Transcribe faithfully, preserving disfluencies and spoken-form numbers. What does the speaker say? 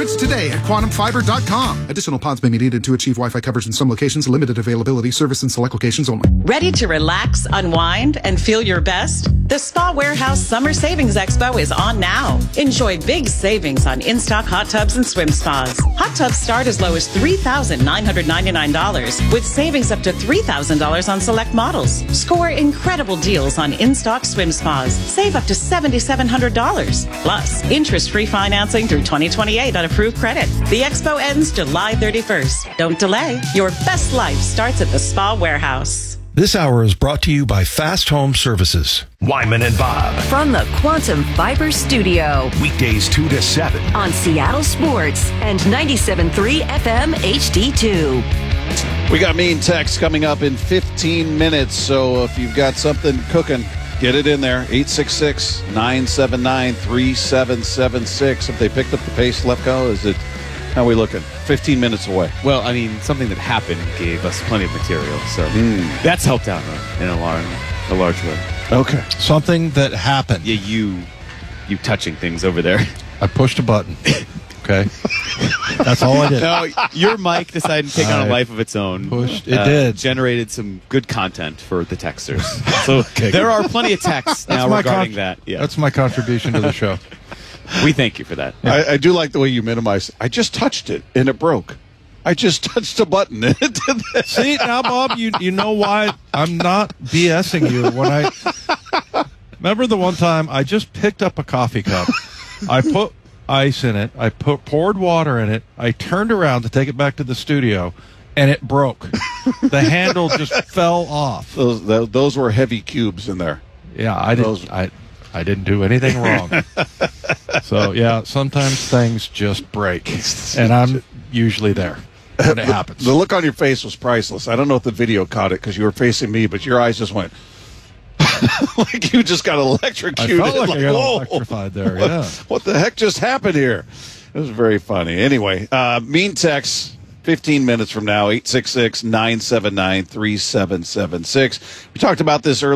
Switch today at quantum fiber dot com. Additional pods may be needed to achieve Wi-Fi coverage in some locations. Limited availability. Service in select locations only. Ready to relax, unwind, and feel your best? The Spa Warehouse Summer Savings Expo is on now. Enjoy big savings on in-stock hot tubs and swim spas. Hot tubs start as low as three thousand nine hundred ninety-nine dollars with savings up to three thousand dollars on select models. Score incredible deals on in-stock swim spas. Save up to seven thousand seven hundred dollars. Plus, interest-free financing through twenty twenty-eight on approved credit. The expo ends July thirty-first. Don't delay. Your best life starts at the Spa Warehouse. This hour is brought to you by Fast Home Services. Wyman and Bob. From the Quantum Fiber Studio. Weekdays two to seven. On Seattle Sports and ninety-seven point three F M H D two. We got mean text coming up in fifteen minutes, so if you've got something cooking, get it in there. eight six six, nine seven nine, three seven seven six. If they picked up the pace, Lefko, is it, how are we looking? fifteen minutes away. Well, I mean, something that happened gave us plenty of material, so mm. that's helped out in a large, a large way. Okay. Something that happened. Yeah, you, you touching things over there. I pushed a button. Okay. That's all I did. No, your mic decided to take on a I life of its own. Pushed. It uh, did. Generated some good content for the texters. So okay. There are plenty of texts now regarding con- that. Yeah. That's my contribution to the show. We thank you for that. I, I do like the way you minimize. I just touched it and it broke. I just touched a button and it did that. See, now, Bob, you you know why I'm not BSing you. When I remember the one time I just picked up a coffee cup, I put ice in it, I put poured water in it, I turned around to take it back to the studio, and it broke. The handle just fell off. Those those, those were heavy cubes in there. Yeah, I didn't. Those... I I didn't do anything wrong. So yeah, sometimes things just break, and I'm usually there when it happens. The look on your face was priceless. I don't know if the video caught it because you were facing me, but your eyes just went like you just got electrocuted. I felt like, like I got whoa, electrified there. What, yeah. what the heck just happened here? It was very funny. Anyway, uh, mean text. fifteen minutes from now, eight six six, nine seven nine, three seven seven six. We talked about this earlier.